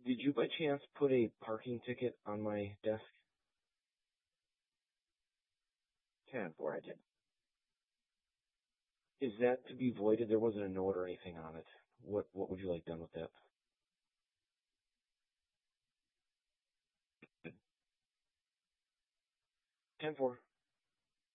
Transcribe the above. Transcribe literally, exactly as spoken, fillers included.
Did you by chance put a parking ticket on my desk? ten four, I did. Is that to be voided? There wasn't a note or anything on it. What What would you like done with that? ten four.